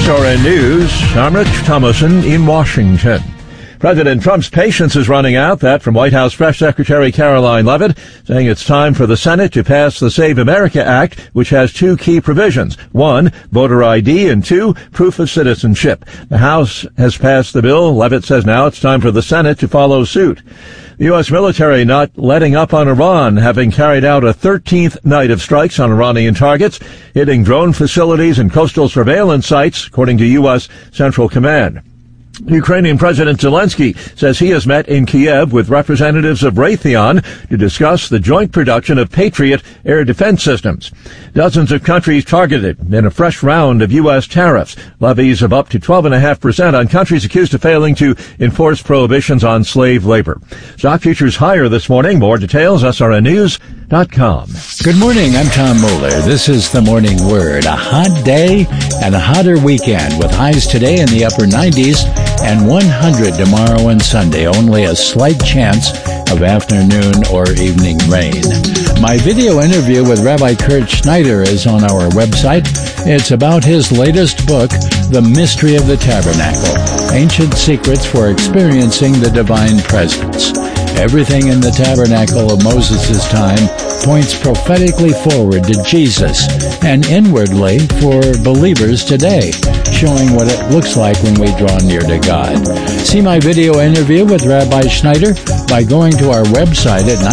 SRN News, I'm Rich Thomason in Washington. President Trump's patience is running out. That from White House Press Secretary Caroline Leavitt, saying it's time for the Senate to pass the Save America Act, which has two key provisions. One, voter ID, and two, proof of citizenship. The House has passed the bill. Leavitt says now it's time for the Senate to follow suit. The U.S. military not letting up on Iran, having carried out a 13th night of strikes on Iranian targets, hitting drone facilities and coastal surveillance sites, according to U.S. Central Command. Ukrainian President Zelensky says he has met in Kiev with representatives of Raytheon to discuss the joint production of Patriot air defense systems. Dozens of countries targeted in a fresh round of U.S. tariffs, levies of up to 12.5% on countries accused of failing to enforce prohibitions on slave labor. Stock futures higher this morning. More details, srnnews.com. Good morning, I'm Tom Moeller. This is the Morning Word. A hot day and a hotter weekend with highs today in the upper 90s and 100 tomorrow and Sunday. Only a slight chance of afternoon or evening rain. My video interview with Rabbi Kurt Schneider is on our website. It's about his latest book, The Mystery of the Tabernacle, Ancient Secrets for Experiencing the Divine Presence. Everything in the tabernacle of Moses' time points prophetically forward to Jesus and inwardly for believers today, showing what it looks like when we draw near to God. See my video interview with Rabbi Schneider by going to our website at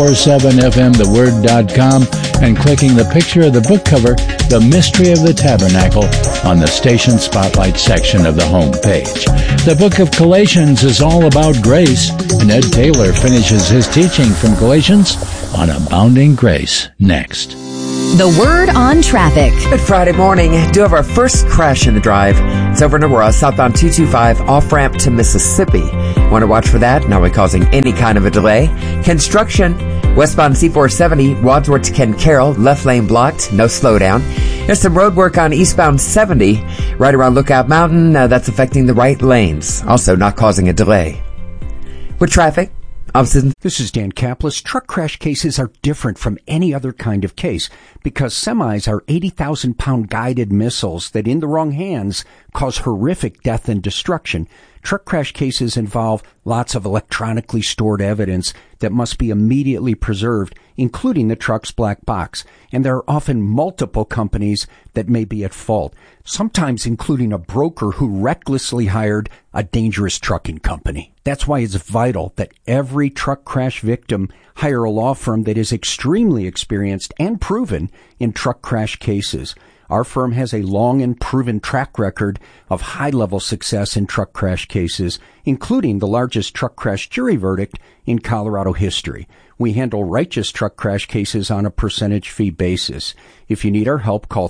947fmtheword.com and clicking the picture of the book cover, The Mystery of the Tabernacle, on the Station Spotlight section of the home page. The book of Galatians is all about grace, and Ed Taylor finishes his teaching from Galatians on Abounding Grace next. The Word on Traffic. Good Friday morning. Do have our first crash in the drive. It's over in Aurora, southbound 225, off-ramp to Mississippi. Want to watch for that? Not really causing any kind of a delay. Construction, westbound C470, Wadsworth to Ken Carroll, left lane blocked, no slowdown. There's some road work on eastbound 70, right around Lookout Mountain. That's affecting the right lanes. Also not causing a delay. With traffic, this is Dan Kaplis. Truck crash cases are different from any other kind of case because semis are 80,000-pound guided missiles that, in the wrong hands, cause horrific death and destruction. Truck crash cases involve lots of electronically stored evidence that must be immediately preserved, including the truck's black box. And there are often multiple companies that may be at fault, sometimes including a broker who recklessly hired a dangerous trucking company. That's why it's vital that every truck crash victim hire a law firm that is extremely experienced and proven in truck crash cases. Our firm has a long and proven track record of high-level success in truck crash cases, including the largest truck crash jury verdict in Colorado history. We handle righteous truck crash cases on a percentage fee basis. If you need our help, call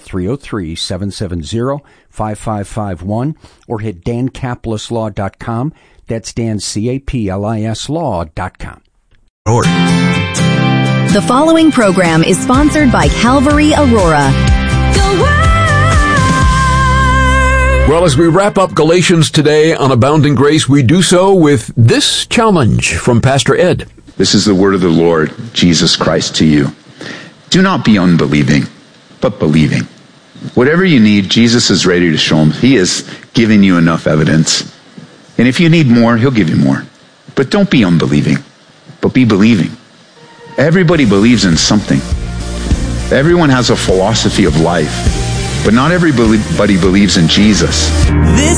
303-770-5551 or hit dancaplislaw.com. That's Dan, C-A-P-L-I-S law.com. The following program is sponsored by Calvary Aurora. Well, as we wrap up Galatians today on Abounding Grace, we do so with this challenge from Pastor Ed. This is the word of the Lord, Jesus Christ, to you. Do not be unbelieving, but believing. Whatever you need, Jesus is ready to show them. He is giving you enough evidence. And if you need more, he'll give you more. But don't be unbelieving, but be believing. Everybody believes in something. Everyone has a philosophy of life, but not everybody believes in Jesus.